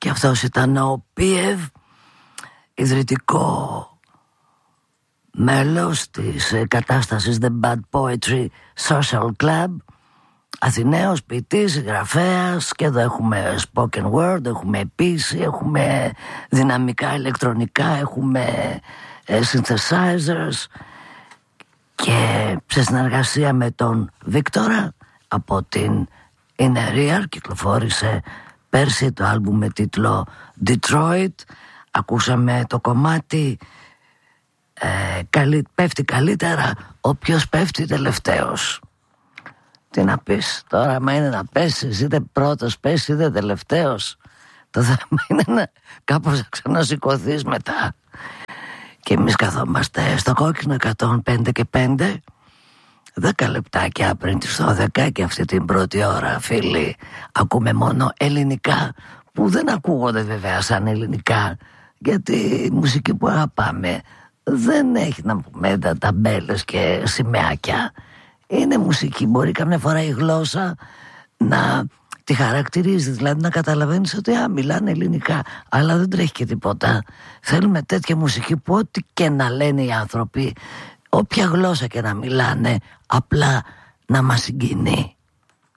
Και αυτός ήταν ο Πίεβ, ιδρυτικό μέλος της κατάστασης The Bad Poetry Social Club, Αθηναίος, ποιητής, συγγραφέας. Και εδώ έχουμε spoken word, έχουμε ποίηση, έχουμε δυναμικά ηλεκτρονικά, έχουμε synthesizers. Και σε συνεργασία με τον Βίκτορα από την Inner Ear κυκλοφόρησε πέρσι το άλμπουμ με τίτλο Detroit. Ακούσαμε το κομμάτι πέφτει καλύτερα όποιος πέφτει τελευταίος. Τι να πεις τώρα, άμα είναι να πέσεις, είτε πρώτος πέσεις είτε τελευταίος, το θέμα είναι να κάπως να ξανασηκωθείς μετά. Και εμείς καθόμαστε στο κόκκινο 105 και 5, 10 λεπτάκια πριν τις 12, και αυτή την πρώτη ώρα, φίλοι, ακούμε μόνο ελληνικά, που δεν ακούγονται βέβαια σαν ελληνικά, γιατί η μουσική που αγαπάμε δεν έχει να πούμε ταμπέλες και σημαίακια. Είναι μουσική, μπορεί καμιά φορά η γλώσσα να τη χαρακτηρίζει, δηλαδή να καταλαβαίνεις ότι μιλάνε ελληνικά, αλλά δεν τρέχει και τίποτα. Θέλουμε τέτοια μουσική που ό,τι και να λένε οι άνθρωποι, όποια γλώσσα και να μιλάνε, απλά να μας συγκινεί.